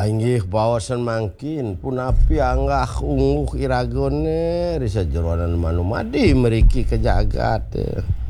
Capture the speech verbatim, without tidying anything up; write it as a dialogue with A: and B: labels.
A: Anggih bawasan mangkin punapi anggah unguh iragone risa jeronan manu madi meriki ke jagat.